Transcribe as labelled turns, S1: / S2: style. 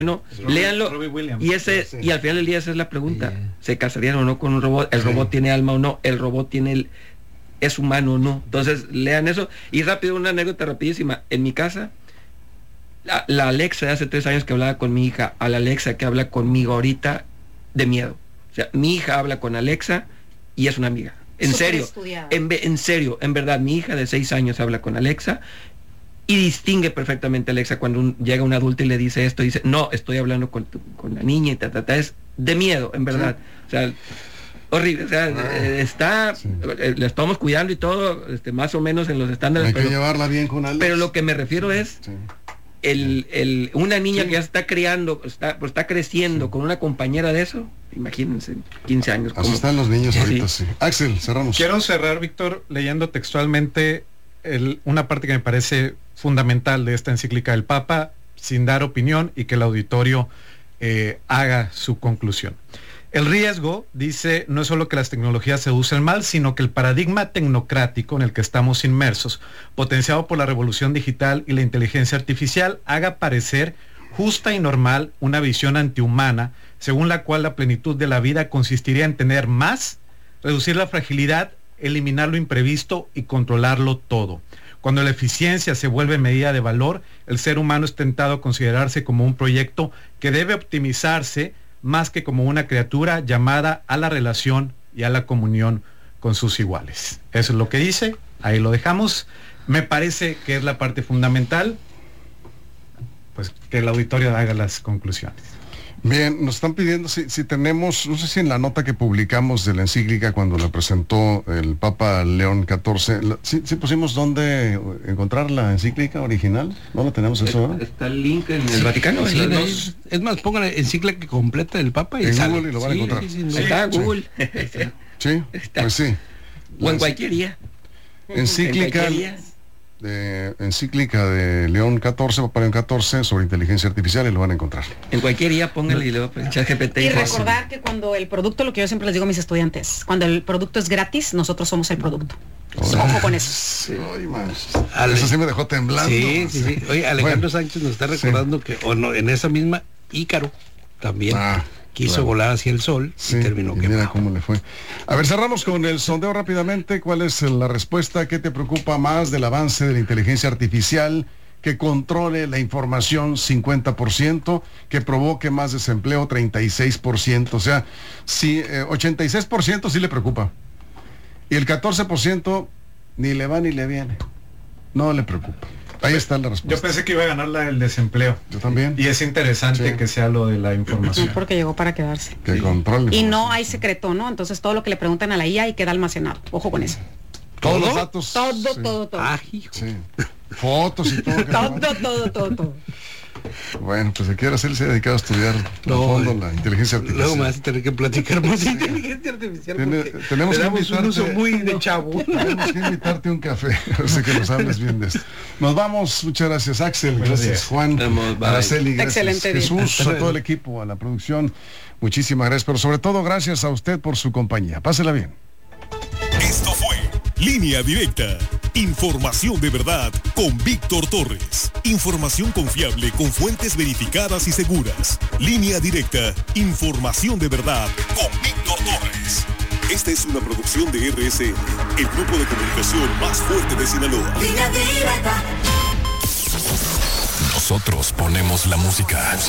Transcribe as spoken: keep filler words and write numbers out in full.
S1: No, léanlo. Y ese
S2: sí.
S1: y al final del día esa es la pregunta. Yeah. ¿Se casarían o no con un robot? ¿El sí. robot tiene alma o no? ¿El robot tiene el, es humano o no? Entonces, lean eso. Y rápido, una anécdota rapidísima. En mi casa, la, la Alexa de hace tres años que hablaba con mi hija, a la Alexa que habla conmigo ahorita, de miedo. O sea, mi hija habla con Alexa y es una amiga. En
S3: Super
S1: serio, en, en serio, en verdad, mi hija de seis años habla con Alexa y distingue perfectamente a Alexa cuando un, llega un adulto y le dice esto, y dice, no, estoy hablando con, tu, con la niña y ta, ta, ta, es de miedo, en verdad. Sí. O sea, horrible, o sea, ah, eh, está, sí. eh, la estamos cuidando y todo, este, más o menos en los estándares.
S2: Hay
S1: pero,
S2: que llevarla bien con Alex.
S1: Pero lo que me refiero es, sí. el, el, una niña sí. que ya está criando, está, pues está creciendo sí. con una compañera de eso, imagínense, quince años.
S2: Así están los niños ahorita, sí. sí. Axel, cerramos.
S4: Quiero cerrar, Víctor, leyendo textualmente el, una parte que me parece fundamental de esta encíclica del Papa, sin dar opinión y que el auditorio eh, haga su conclusión. El riesgo, dice, no es solo que las tecnologías se usen mal, sino que el paradigma tecnocrático en el que estamos inmersos, potenciado por la revolución digital y la inteligencia artificial, haga parecer justa y normal una visión antihumana, según la cual la plenitud de la vida consistiría en tener más, reducir la fragilidad, eliminar lo imprevisto y controlarlo todo. Cuando la eficiencia se vuelve medida de valor, el ser humano es tentado a considerarse como un proyecto que debe optimizarse más que como una criatura llamada a la relación y a la comunión con sus iguales. Eso es lo que dice, ahí lo dejamos. Me parece que es la parte fundamental, pues que el auditorio haga las conclusiones.
S2: Bien, nos están pidiendo si, si tenemos, no sé si en la nota que publicamos de la encíclica cuando la presentó el Papa León catorce, si sí, sí pusimos dónde encontrar la encíclica original, ¿no la tenemos eso ahora?
S1: Está el link en el Vaticano.
S5: Sí, no, es, es más, pongan la encíclica completa del Papa y
S2: en
S5: sale.
S2: Google y lo van sí, a encontrar.
S1: Sí, sí, no. sí, está Google.
S2: Sí,
S1: está.
S2: Pues sí.
S1: O en cualquier día.
S2: Encíclica. De encíclica de León catorce, Papa León catorce, sobre inteligencia artificial, y lo van a encontrar.
S1: En cualquier día póngale y luego chat G P T.
S3: Y recordar que cuando el producto, lo que yo siempre les digo a mis estudiantes, cuando el producto es gratis, nosotros somos el producto. Oh, Ojo con eso.
S2: Sí. Ay, Ale... Eso sí me dejó temblando.
S5: Sí, sí, sí. Oye, Alejandro bueno, Sánchez nos está recordando sí. que, o no, en esa misma Ícaro también. Ah. Quiso claro. volar hacia el sol sí, y terminó quemado.
S2: Mira cómo le fue. A ver, cerramos con el sondeo rápidamente. ¿Cuál es la respuesta? ¿Qué te preocupa más del avance de la inteligencia artificial? Que controle la información, cincuenta por ciento, que provoque más desempleo, treinta y seis por ciento. O sea, sí, eh, ochenta y seis por ciento sí le preocupa. Y el catorce por ciento ni le va ni le viene. No le preocupa. Ahí está la respuesta.
S4: Yo pensé que iba a ganar la del desempleo.
S2: Yo también.
S4: Y es interesante sí. que sea lo de la información.
S3: Sí, porque llegó para quedarse.
S2: Que sí. controle.
S3: Y no hay secreto, ¿no? Entonces todo lo que le preguntan a la I A y queda almacenado. Ojo con eso.
S2: Todos los datos.
S3: Todo, sí. todo, todo.
S5: Ah, hijo.
S2: Sí. Fotos y todo.
S3: todo, todo, todo, todo.
S2: Bueno, pues se quiere hacer, se ha dedicado a estudiar no, a fondo la inteligencia artificial.
S5: Luego me vas a tener que platicar más de inteligencia artificial.
S2: Tiene, tenemos que
S5: invitarte, un uso muy de chavo.
S2: Tenemos que invitarte un café, a ver si que nos hables bien de esto. Nos vamos, muchas gracias Axel,
S4: Buenos
S2: gracias
S4: días.
S2: Juan,
S1: Vamos,
S2: Araceli, gracias
S3: Excelente
S2: Jesús,
S3: día.
S2: a todo el equipo, a la producción, muchísimas gracias, pero sobre todo gracias a usted por su compañía. Pásela bien.
S6: Esto fue Línea Directa. Información de verdad con Víctor Torres. Información confiable con fuentes verificadas y seguras. Línea Directa. Información de verdad con Víctor Torres. Esta es una producción de R S N, el grupo de comunicación más fuerte de Sinaloa. Línea Directa. Nosotros ponemos la música.